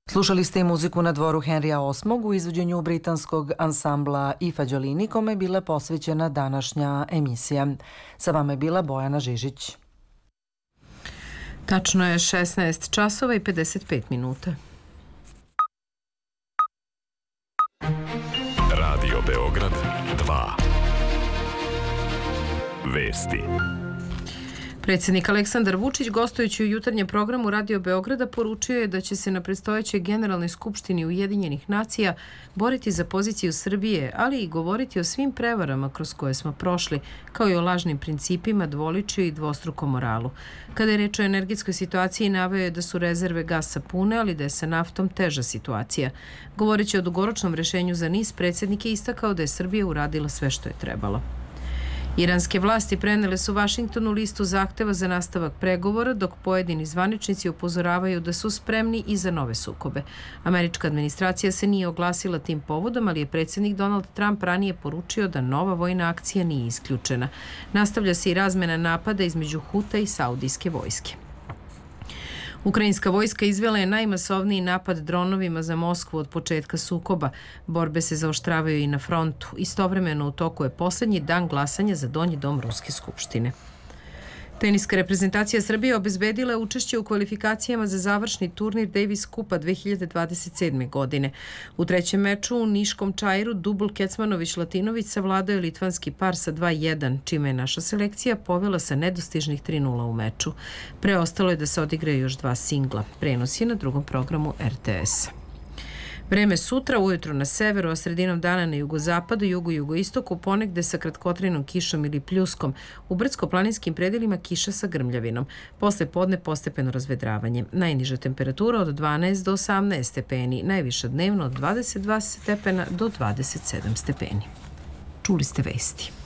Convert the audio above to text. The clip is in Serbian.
Slušali ste i muziku na dvoru Henrija VIII u izvođenju britanskog ansambla I Fagiolini, kome je bila posvećena današnja emisija. Sa vama je bila Bojana Žižić. Tačno je 16 časova i 55 minuta. Radio Beograd 2. Vesti. Predsjednik Aleksandar Vučić, gostujući u jutarnjem programu Radio Beograda, poručio je da će se na predstojećoj Generalnoj skupštini Ujedinjenih nacija boriti za poziciju Srbije, ali i govoriti o svim prevarama kroz koje smo prošli, kao i o lažnim principima, dvoličju i dvostrukom moralu. Kada je reč o energetskoj situaciji, naveo je da su rezerve gasa pune, ali da je sa naftom teža situacija. Govoreći o dugoročnom rešenju za NIS, predsjednik je istakao da je Srbija uradila sve što je trebalo. Iranske vlasti prenele su Vašingtonu listu zahteva za nastavak pregovora, dok pojedini zvaničnici upozoravaju da su spremni i za nove sukobe. Američka administracija se nije oglasila tim povodom, ali je predsjednik Donald Trump ranije poručio da nova vojna akcija nije isključena. Nastavlja se i razmena napada između Huta i saudijske vojske. Ukrajinska vojska izvela je najmasovniji napad dronovima za Moskvu od početka sukoba. Borbe se zaoštravaju i na frontu. Istovremeno u toku je posljednji dan glasanja za donji dom Ruske skupštine. Teniska reprezentacija Srbije obezbedila je učešće u kvalifikacijama za završni turnir Davis Kupa 2027. godine. U trećem meču u Niškom Čairu dubl Kecmanović-Latinović savladao je litvanski par sa 2:1, čime je naša selekcija povela sa nedostižnih 3:0 u meču. Preostalo je da se odigraju još 2 singla. Prenos je na drugom programu RTS. Vreme sutra, ujutro na severu, a sredinom dana na jugozapadu, jugu i jugoistoku, ponegde sa kratkotrajnom kišom ili pljuskom. U brdsko-planinskim predelima kiša sa grmljavinom. Posle podne postepeno razvedravanje. Najniža temperatura od 12 do 18 stepeni, najviša dnevno od 22 stepena do 27 stepeni. Čuli ste vesti.